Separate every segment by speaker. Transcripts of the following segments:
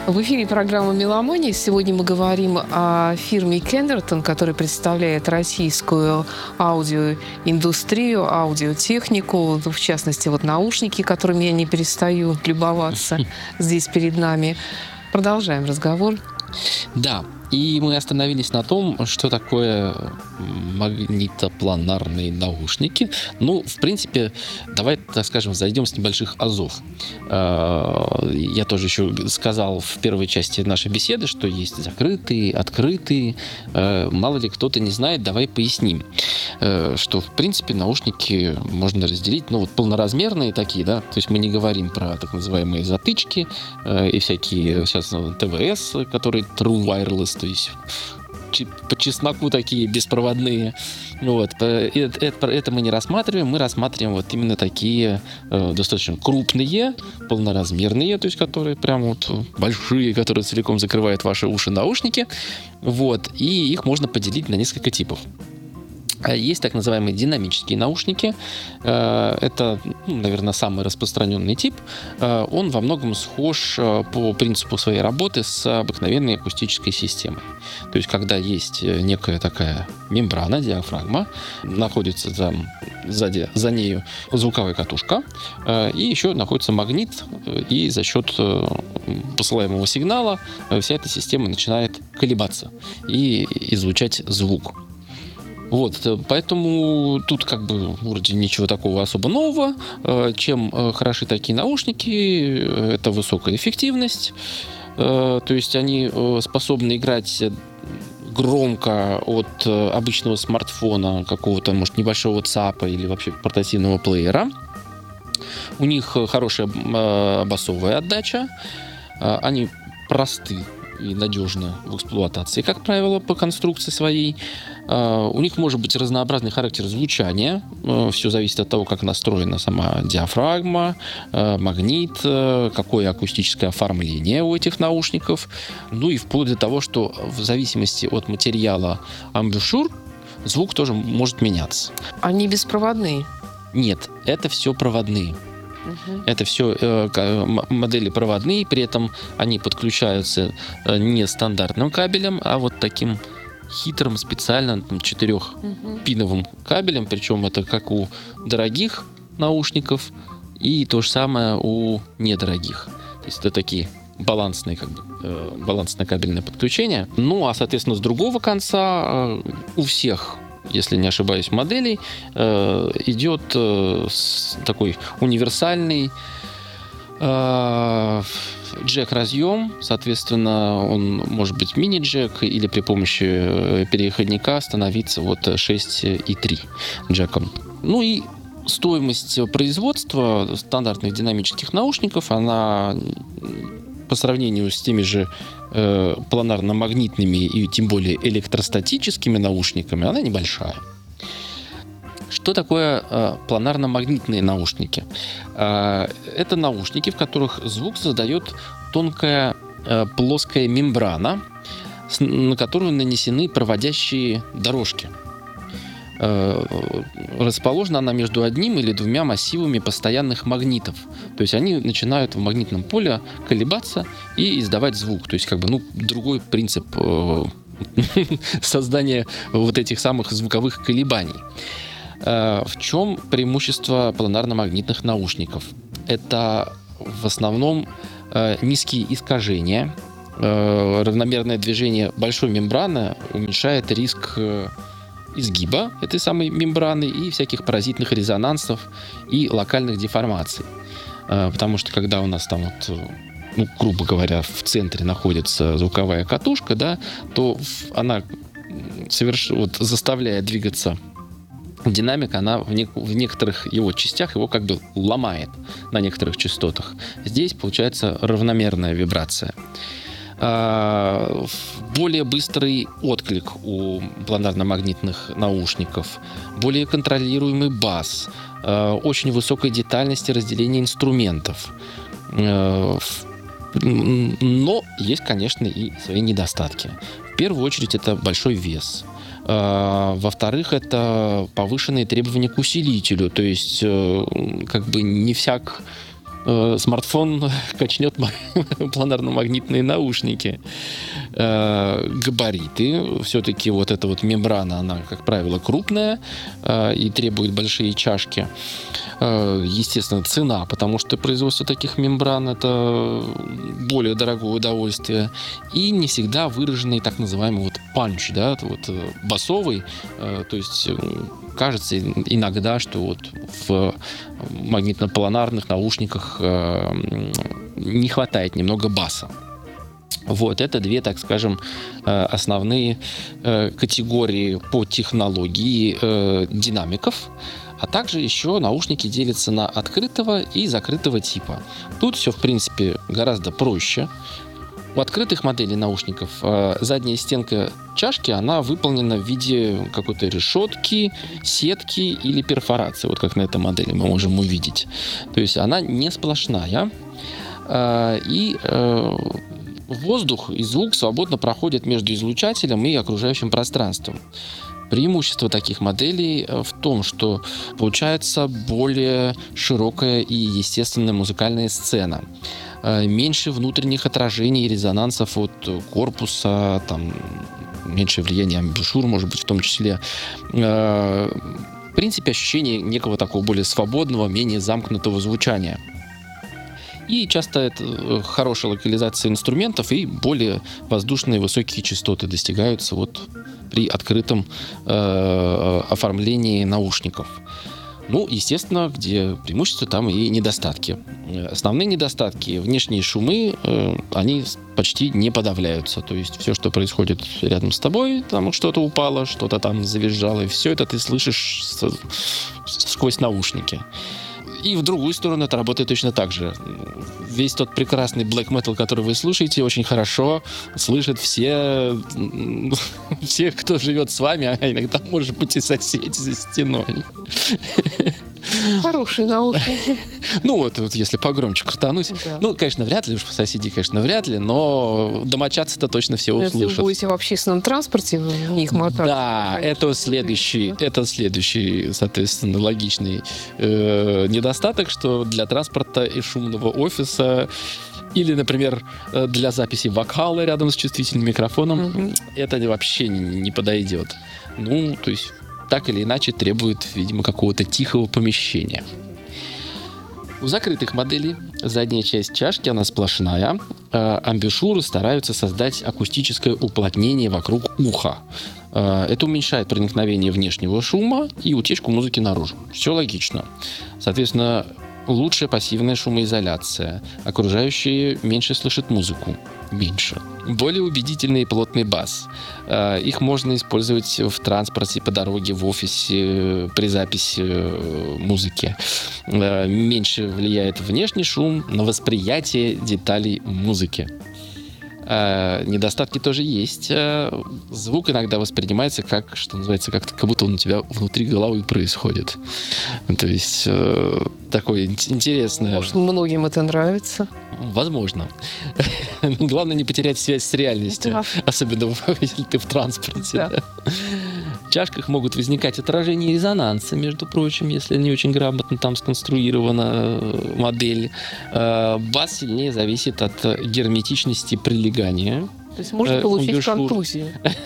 Speaker 1: В эфире программа «Меломания». Сегодня мы говорим о фирме Кеннертон, которая представляет российскую аудиоиндустрию, аудиотехнику, в частности, вот наушники, которыми я не перестаю любоваться здесь перед нами. Продолжаем разговор.
Speaker 2: Да, и мы остановились на том, что такое магнитопланарные наушники. Ну, в принципе, давай, так скажем, зайдем с небольших азов. Я тоже еще сказал в первой части нашей беседы, что есть закрытые, открытые. Мало ли кто-то не знает, давай поясним, что, в принципе, наушники можно разделить, ну, вот полноразмерные такие, да, то есть мы не говорим про так называемые затычки и всякие сейчас ТВС, которые True Wireless, то есть по чесноку такие беспроводные. Вот. Это мы не рассматриваем. Мы рассматриваем вот именно такие достаточно крупные, полноразмерные, то есть которые прям вот большие, которые целиком закрывают ваши уши наушники. Вот. И их можно поделить на несколько типов. Есть так называемые динамические наушники. Это, наверное, самый распространенный тип. Он во многом схож по принципу своей работы с обыкновенной акустической системой. То есть, когда есть некая такая мембрана, диафрагма, находится там сзади, за нею звуковая катушка, и еще находится магнит, и за счет посылаемого сигнала вся эта система начинает колебаться и излучать звук. Вот, поэтому тут как бы вроде ничего такого особо нового. Чем хороши такие наушники, это высокая эффективность. То есть они способны играть громко от обычного смартфона, какого-то, может, небольшого ЦАПа или вообще портативного плеера. У них хорошая басовая отдача. Они просты и надежны в эксплуатации, как правило, по конструкции своей. У них может быть разнообразный характер звучания. Все зависит от того, как настроена сама диафрагма, магнит, какое акустическое оформление у этих наушников. Ну и вплоть до того, что в зависимости от материала амбушюр звук тоже может меняться.
Speaker 1: Они беспроводные?
Speaker 2: Нет, это все проводные. Это все модели проводные, при этом они подключаются не стандартным кабелем, а вот таким хитрым, специальным 4-пиновым кабелем, причем это как у дорогих наушников и то же самое у недорогих. То есть это такие балансное кабельное подключение. Ну, а, соответственно, с другого конца у всех, если не ошибаюсь, моделей, идет такой универсальный джек-разъем. Соответственно, он может быть мини-джек или при помощи переходника становиться вот 6,3 джеком. Ну и стоимость производства стандартных динамических наушников, она по сравнению с теми же планарно-магнитными и тем более электростатическими наушниками, она небольшая. Что такое планарно-магнитные наушники? Это наушники, в которых звук создает тонкая плоская мембрана, на которую нанесены проводящие дорожки. Расположена она между одним или двумя массивами постоянных магнитов. То есть они начинают в магнитном поле колебаться и издавать звук. То есть другой принцип создания вот этих самых звуковых колебаний. В чем преимущество планарно-магнитных наушников? Это в основном низкие искажения. Равномерное движение большой мембраны уменьшает риск изгиба этой самой мембраны и всяких паразитных резонансов и локальных деформаций. Потому что когда у нас там грубо говоря, в центре находится звуковая катушка, да, то она заставляя двигаться динамик, она в некоторых его частях его как бы ломает на некоторых частотах. Здесь получается равномерная вибрация. Более быстрый отклик у планарно-магнитных наушников, более контролируемый бас, очень высокая детальность и разделение инструментов. Но есть, конечно, и свои недостатки. В первую очередь, это большой вес. Во-вторых, это повышенные требования к усилителю. То есть, не всяк смартфон качнет планарно-магнитные наушники. Габариты. Все-таки вот эта вот мембрана, она, как правило, крупная и требует большие чашки. Естественно, цена, потому что производство таких мембран — это более дорогое удовольствие. И не всегда выраженный так называемый вот панч, да, вот басовый. То есть кажется иногда, что вот в магнитно-полонарных наушниках не хватает немного баса. Вот, это две, так скажем, основные категории по технологии динамиков. А также еще наушники делятся на открытого и закрытого типа. Тут все, в принципе, гораздо проще. У открытых моделей наушников задняя стенка чашки, она выполнена в виде какой-то решетки, сетки или перфорации, вот как на этой модели мы можем увидеть. То есть она не сплошная. И воздух и звук свободно проходят между излучателем и окружающим пространством. Преимущество таких моделей в том, что получается более широкая и естественная музыкальная сцена. Меньше внутренних отражений и резонансов от корпуса, там, меньше влияния амбушюр, может быть, в том числе. В принципе, ощущение некого такого более свободного, менее замкнутого звучания. И часто это хорошая локализация инструментов и более воздушные высокие частоты достигаются вот при открытом оформлении наушников. Ну, естественно, где преимущества, там и недостатки. Основные недостатки — внешние шумы, они почти не подавляются. То есть все, что происходит рядом с тобой, там что-то упало, что-то там завизжало, и все это ты слышишь сквозь наушники. И в другую сторону это работает точно так же. Весь тот прекрасный black metal, который вы слушаете, очень хорошо слышат все, кто живет с вами, а иногда, может быть, и соседи за стеной.
Speaker 1: Хорошие наушники.
Speaker 2: Ну, вот если погромче крутануть. Да. Ну, конечно, вряд ли, уж соседи, конечно, вряд ли, но домочадцы-то точно все услышат.
Speaker 1: Если вы будете в общественном транспорте, в них мотать.
Speaker 2: Да, это следующий, соответственно, логичный недостаток, что для транспорта и шумного офиса или, например, для записи вокала рядом с чувствительным микрофоном, это вообще не подойдет. Ну, то есть так или иначе требует, видимо, какого-то тихого помещения. У закрытых моделей задняя часть чашки, она сплошная. Амбушюры стараются создать акустическое уплотнение вокруг уха. Это уменьшает проникновение внешнего шума и утечку музыки наружу. Все логично. Соответственно, лучшая пассивная шумоизоляция. Окружающие меньше слышат музыку. Меньше. Более убедительный и плотный бас. Их можно использовать в транспорте, по дороге, в офисе, при записи музыки. Меньше влияет внешний шум на восприятие деталей музыки. Недостатки тоже есть. Звук иногда воспринимается как, что называется, как будто он у тебя внутри головы происходит. То есть такое интересное.
Speaker 1: Может, многим это нравится.
Speaker 2: Возможно. Главное не потерять связь с реальностью. Да. Особенно если ты в транспорте. Да. В чашках могут возникать отражения и резонансы, между прочим, если не очень грамотно там сконструирована модель. Бас сильнее зависит от герметичности прилегания.
Speaker 1: То есть можно получить контузию.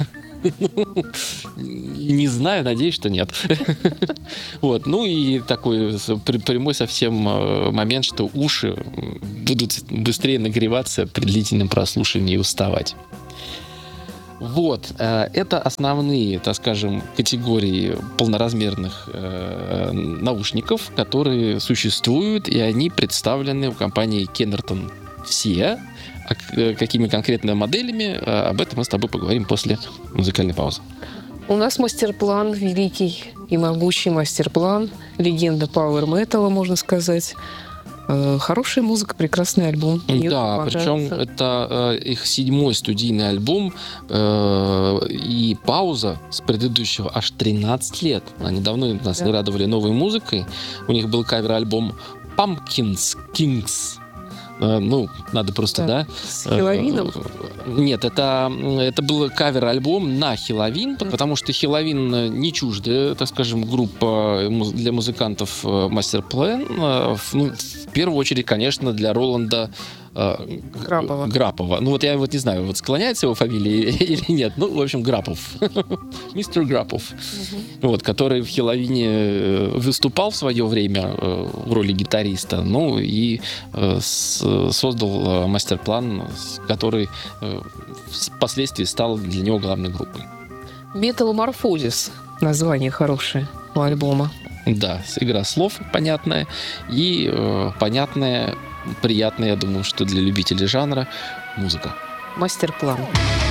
Speaker 2: Не знаю, надеюсь, что нет. Вот. Ну и такой прямой совсем момент, что уши будут быстрее нагреваться при длительном прослушивании и уставать. Вот, это основные, так скажем, категории полноразмерных наушников, которые существуют, и они представлены у компании Kenerton все. А какими конкретно моделями, об этом мы с тобой поговорим после музыкальной паузы.
Speaker 1: У нас мастер-план, великий и могучий мастер-план, легенда Power Metal, можно сказать. Хорошая музыка, прекрасный альбом.
Speaker 2: Да, причем это их 7-й студийный альбом, и пауза с предыдущего аж 13 лет. Они давно нас не радовали новой музыкой. У них был кавер-альбом Pumpkins Kings. Ну, надо просто, да.
Speaker 1: С Хеловином?
Speaker 2: Нет, это был кавер-альбом на Хеловин, потому что Хеловин не чуждая, так скажем, группа для музыкантов Master Plan. Ну, в первую очередь, конечно, для Роланда Грапова. Ну, вот я вот не знаю, вот склоняется его фамилия или нет. Ну, в общем, Грапов. Мистер Грапов. Вот, который в Хеловине выступал в свое время в роли гитариста, ну, и создал мастер-план, который впоследствии стал для него главной группой.
Speaker 1: Металломорфозис. Название хорошее у альбома.
Speaker 2: Да, игра слов понятная и понятная, приятная, я думаю, что для любителей жанра музыка.
Speaker 1: Мастер-план.